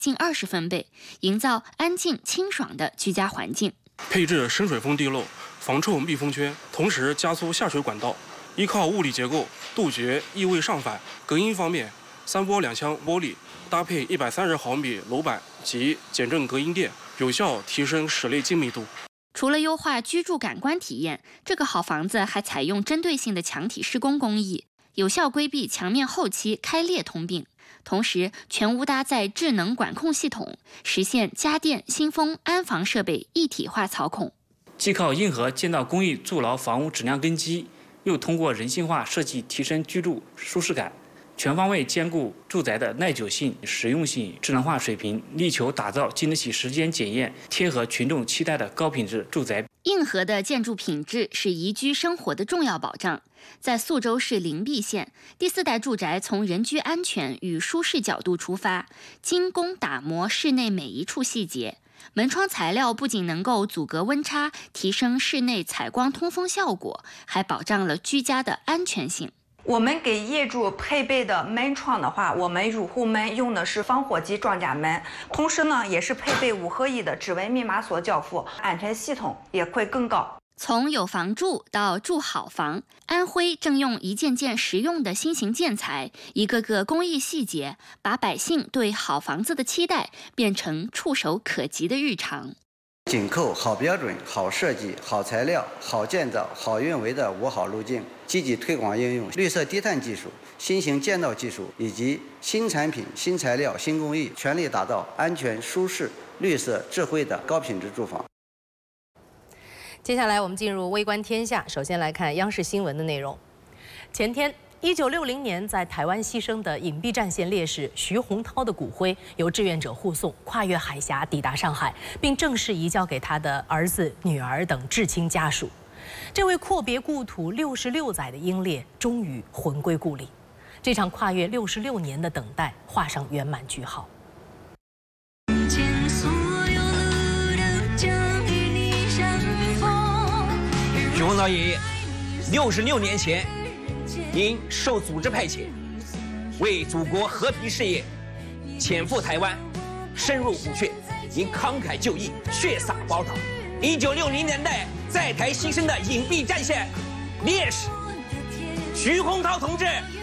近20分贝，营造安静清爽的居家环境。 配置深水封地漏、防臭密封圈，同时加粗下水管道，依靠物理结构杜绝异味上反。隔音方面，3波2腔玻璃搭配130毫米楼板及减震隔音垫，有效提升室内静谧度。 除了优化居住感官体验，这个好房子还采用针对性的墙体施工工艺，有效规避墙面后期开裂通病。同时，全屋搭载智能管控系统，实现家电、新风、安防设备一体化操控。 既靠硬核建造工艺筑牢房屋质量根基，又通过人性化设计提升居住舒适感，全方位兼顾住宅的耐久性、实用性、智能化水平，力求打造经得起时间检验、贴合群众期待的高品质住宅。 硬核的建筑品质是宜居生活的重要保障。在宿州市灵璧县，第4代住宅从人居安全与舒适角度出发，精工打磨室内每一处细节。门窗材料不仅能够阻隔温差，提升室内采光通风效果，还保障了居家的安全性。 我们给业主配备的门窗的话，我们入户门用的是防火级装甲门，同时呢也是配备5合1的指纹密码锁交付，安全系统也会更高。 从有房住到住好房，安徽正用一件件实用的新型建材，一个个工艺细节，把百姓对好房子的期待变成触手可及的日常。 紧扣好标准、好设计、好材料、好建造、好运维的5好路径，积极推广应用绿色低碳技术、新型建造技术以及新产品、新材料、新工艺，全力打造安全、舒适、绿色、智慧的高品质住房。 接下来我们进入微观天下，首先来看央视新闻的内容。前天，1960年在台湾牺牲的隐蔽战线烈士徐洪涛的骨灰由志愿者护送跨越海峡抵达上海，并正式移交给他的儿子、女儿等至亲家属。这位阔别故土66载的英烈终于魂归故里，这场跨越66年的等待画上圆满句号。 徐洪涛爷爷66年前因受组织派遣，为祖国和平事业潜赴台湾，深入虎穴，因慷慨就义，血洒宝岛。1960年代在台牺牲的隐蔽战线烈士徐洪涛同志